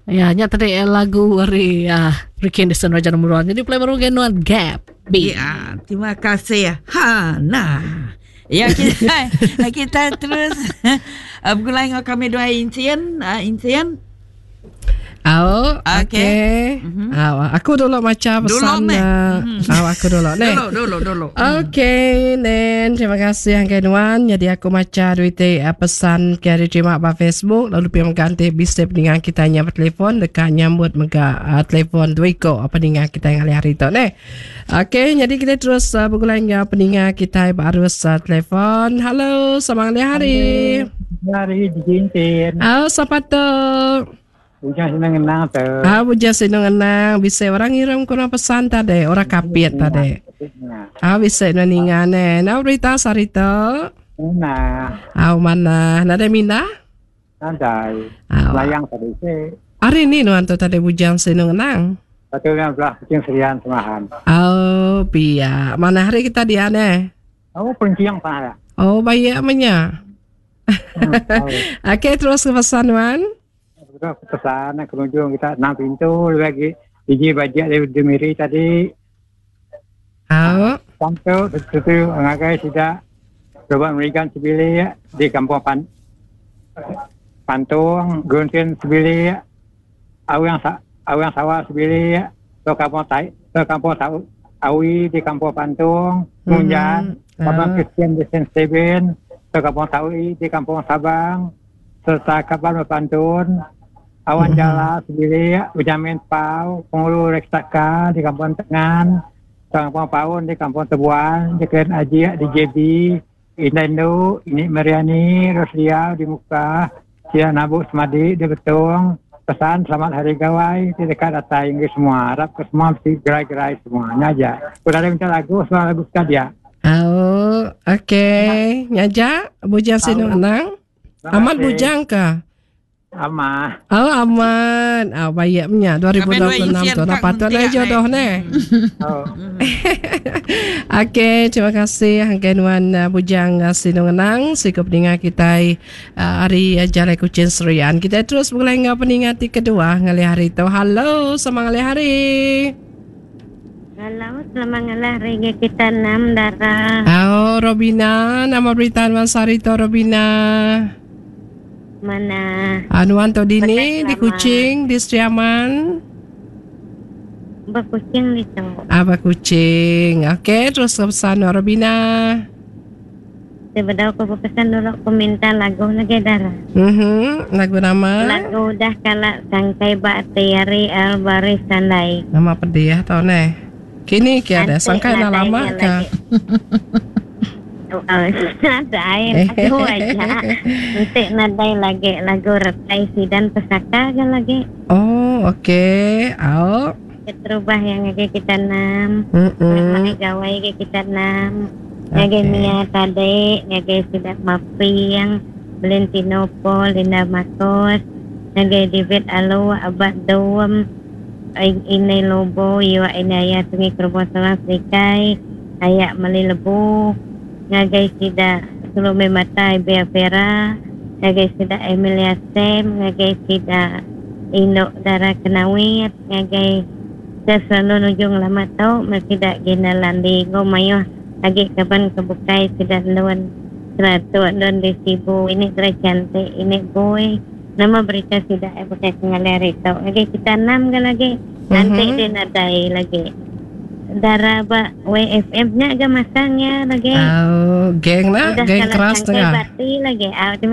Ya, nya tadi lagu dari Ricky Anderson Raja Nomor 1. Jadi play baru genuan Gap B. Ya, terima kasih. Nah. Ya, kita terus bergulai dengan kami dua Insian. Oh, okay. Aku dulu macam pesan. Aku dulu. Dulu. Okay, Nen. Terima kasih Angkenuan. Jadi aku macam duit pesan kari terima apa Facebook. Lalu pergi mengganti bisip dengan kita nya bertelefon. Dekat nyambut mega telefon duiko apa dengan kita yang hari itu. Okay, jadi kita terus bergulai dengan pendengar kita baru telefon. Halo, selamat hari. Hari dijintin. Siapa tu? Hujan senang ngenang tu. Hujan senang ngenang. Bisa orang ngirim kuna pesan tadi. Orang kapit tadi. Bisa naningan berita sarita. Mana? Nada mina? Nada. Layang tadi se. Hari ini nuan tu tadi hujan senang ngenang. Betul kan belah kucing serian semahan. Biar. Mana hari kita dia Penciang pada. Baik amanya. Okay, terus ke pesan Wan. Pesan ke ujung kita 6 pintu lagi biji bajak dari Demiri tadi. Sampai itu ngagai tidak coba memberikan sebili di kampung Pantung, Guntin sebili, awang sawah sebili, ke kampung Awi di kampung Pantung, Munjan, kampung Kristian di Sen ke kampung Tawi di kampung Sabang, serta kampung Pantun. Awan jala sendiri, Ujamin Pau, Pengulu Reksaka di Kampung Tengan, Kampung Paun di Kampung Tebuan, Jekan Aji di JB, Indendo, Ini Mariani, Rosliau di Muka, Cia Nabu Semadi di Betung, pesan selamat hari gawai, di dekat atas Inggris semua, harap ke semua mesti gerai-gerai semuanya aja. Sudah ada minta lagu, semua lagu sekalian. Okay. Nyaja, bujang sinu enang. Aman bujang ke? Aman. Aman. Bayaknya 2026 tu dapat tu lah jodoh Okay, terima kasih Angkenuan bujang sinungenang sikap pendengar kita hari Jalai Kucing Serian. Kita terus mulai dengan pendengar kedua ngali hari tu. Halo, selamat hari. Halo, selamat hari kita 6 darah. Robina, nama berita Mansari tu Robina. Mana? Anuan to dini di Kucing di Setriaman. Kucing itu. Kucing. Okay, terus pesan Robina. Sebenarnya aku pesan dulu. Aku minta lagu lagi darah. Lagu nama? Lagu dah kalah sangkai Bakteri Albaris Sandai. Nama pedih tau Kini ada sangkai nak lama ke? Ada air aku aja. Nanti nadai lagi lagu Retai Sidan Pesaka kan lagi. Okay. Terubah yang lagi kita 6. Mana gawai lagi kita 6. Lagi Mia tadi, lagi Sidak Mapi yang Valentinopo, Linda Makos, lagi David Alo, Abad Dawam, Inay Lobo, Iwa Inaya Sungi Kerbosalang Serikai, Ayak Malilebu, ngagai sida Sulume Mata Bea Vera, ngagai sida Emilia Sem, ngagai sida Indok Dara Kenawit, ngagai selalu nujung lama tau masih dak ginalan di Gomayo lagi kapan kebukai sida lawan seratu don di Sibu ini cantik ini boy nama berita sida pakai ngaleri tau lagi kita 6 kan lagi nanti dia nadai lagi Dara ba WFM nya agak masangnya lagi. Geng lah, geng keras tengah. Lagi.